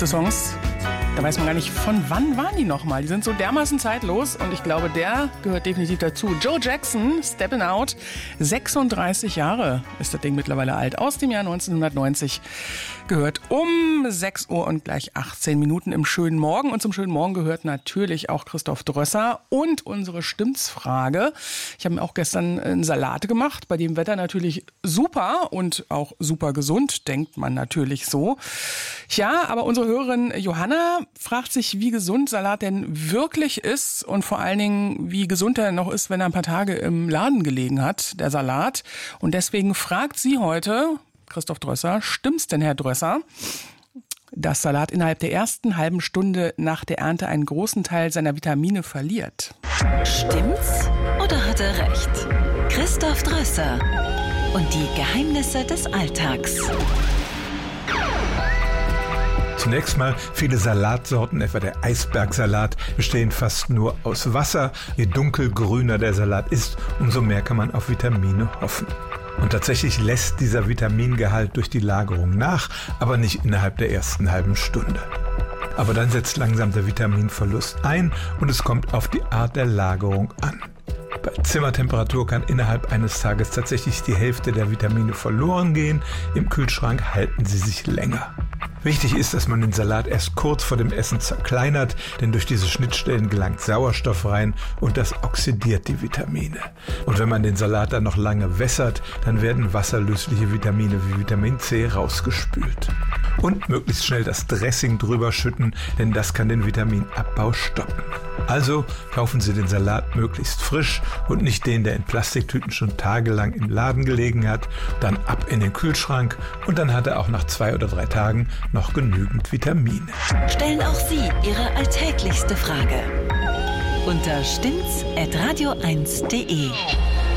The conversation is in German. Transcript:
beste Songs. Da weiß man gar nicht, von wann waren die nochmal. Die sind so dermaßen zeitlos und ich glaube, der gehört definitiv dazu. Joe Jackson, Steppin' Out, 36 Jahre ist das Ding mittlerweile alt. Aus dem Jahr 1990, gehört um 6 Uhr und gleich 18 Minuten im schönen Morgen. Und zum schönen Morgen gehört natürlich auch Christoph Drösser und unsere Stimmtsfrage. Ich habe mir auch gestern einen Salate gemacht, bei dem Wetter natürlich super und auch super gesund, denkt man natürlich so. Ja, aber unsere Hörerin Johanna fragt sich, wie gesund Salat denn wirklich ist und vor allen Dingen, wie gesund er noch ist, wenn er ein paar Tage im Laden gelegen hat, der Salat. Und deswegen fragt sie heute, Christoph Drösser, stimmt's denn, Herr Drösser, dass Salat innerhalb der ersten halben Stunde nach der Ernte einen großen Teil seiner Vitamine verliert? Stimmt's oder hat er recht? Christoph Drösser und die Geheimnisse des Alltags. Zunächst mal, viele Salatsorten, etwa der Eisbergsalat, bestehen fast nur aus Wasser. Je dunkelgrüner der Salat ist, umso mehr kann man auf Vitamine hoffen. Und tatsächlich lässt dieser Vitamingehalt durch die Lagerung nach, aber nicht innerhalb der ersten halben Stunde. Aber dann setzt langsam der Vitaminverlust ein und es kommt auf die Art der Lagerung an. Bei Zimmertemperatur kann innerhalb eines Tages tatsächlich die Hälfte der Vitamine verloren gehen. Im Kühlschrank halten sie sich länger. Wichtig ist, dass man den Salat erst kurz vor dem Essen zerkleinert, denn durch diese Schnittstellen gelangt Sauerstoff rein und das oxidiert die Vitamine. Und wenn man den Salat dann noch lange wässert, dann werden wasserlösliche Vitamine wie Vitamin C rausgespült. Und möglichst schnell das Dressing drüber schütten, denn das kann den Vitaminabbau stoppen. Also kaufen Sie den Salat möglichst frisch und nicht den, der in Plastiktüten schon tagelang im Laden gelegen hat. Dann ab in den Kühlschrank und dann hat er auch nach 2 oder 3 Tagen noch genügend Vitamine. Stellen auch Sie Ihre alltäglichste Frage unter stimmts@radio1.de.